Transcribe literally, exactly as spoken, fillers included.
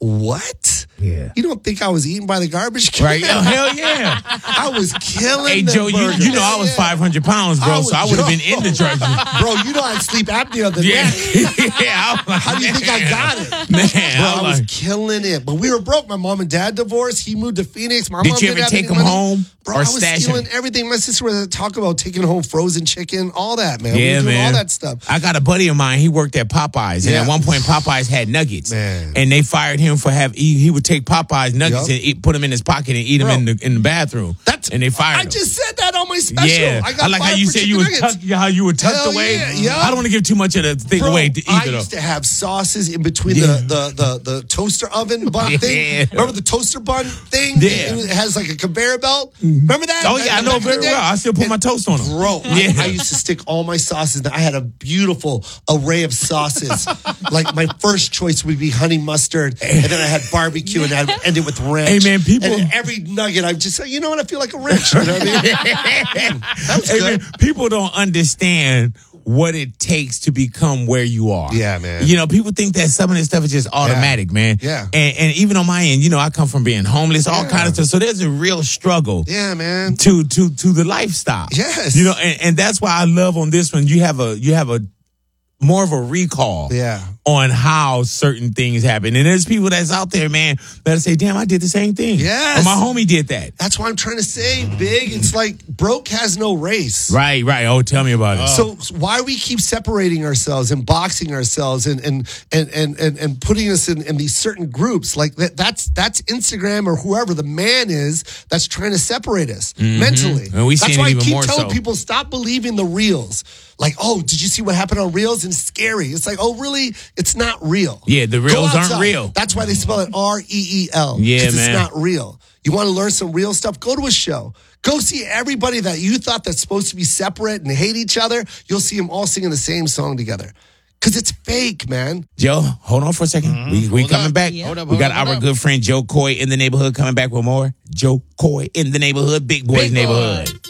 what? Yeah. You don't think I was eaten by the garbage can? Right? Oh, hell yeah. I was killing Hey, them Joe, you, burgers. you know I was Yeah. five hundred pounds, bro, I was- so I would have been in the drug. Bro, you know I had sleep apnea the Yeah. next. yeah. I was like, How do you think I man. got it? Man, Bro, I I was was like, killing it. But we were broke. My mom and dad divorced. He moved to Phoenix. My Did mom you didn't ever have take any them money. home Bro, or I was stash stealing them? everything. My sister was talking about taking home frozen chicken, all that, man. we Yeah, were doing man. all that stuff. I got a buddy of mine. He worked at Popeyes, and Yeah. at one point Popeyes had nuggets, Man. and they fired him for have he, he would take Popeyes nuggets Yup. and eat, put them in his pocket and eat them Bro. in the in the bathroom. That's and they fired I him. just said that on my special. Yeah, I, got like how fired you for said you chicken were nuggets. tucked, how you were tucked Hell away. yeah, yeah. I don't want to give too much of the thing Bro, away to I either. used to have sauces in between Yeah. the, the, the, the toaster oven bun Yeah. thing. Remember the toaster bun thing? Yeah. It has like a conveyor belt. Remember that? Oh yeah, I Back know in the very day? well. I still put my toast on them. Bro, Yeah. I, I used to stick all my sauces. I had a beautiful array of sauces. Like my first choice would be honey mustard, and then I had barbecue, and I'd end it with ranch. Hey, man, people- And every nugget, I just say, you know what? I feel like a rich. You know what I mean? That was Hey, good. man, people don't understand what it takes to become where you are. Yeah, man. You know, people think that some of this stuff is just automatic, man. Yeah. And, and even on my end, you know, I come from being homeless, all Yeah. kind of stuff. So there's a real struggle Yeah, man. to to to the lifestyle. Yes. You know, and, and that's why I love on this one. You have a you have a more of a recall. Yeah. On how certain things happen. And there's people that's out there, man, that say, damn, I did the same thing. Yes. Or my homie did that. That's what I'm trying to say, Big. It's like broke has no race. Right, right. Oh, tell me about it. So why we keep separating ourselves and boxing ourselves and and and and and, and putting us in, in these certain groups like that? That's that's Instagram or whoever the man is that's trying to separate us mentally. And we that's seeing why it I even keep more telling so. people stop believing the reels. Like, oh, did you see what happened on Reels? And it's scary. It's like, oh, really? It's not real. Yeah, the Go reels aren't outside. real. That's why they spell it R E E L. Yeah, 'cause man. It's not real. You want to learn some real stuff? Go to a show. Go see everybody that you thought that's supposed to be separate and hate each other. You'll see them all singing the same song together. Because it's fake, man. Joe, hold on for a 2nd We we Hold coming up. back. Yeah. Hold up, we got hold up, our hold good friend Joe Coy in the neighborhood coming back with more. Joe Coy in the neighborhood, Big Boys Big neighborhood. Boy.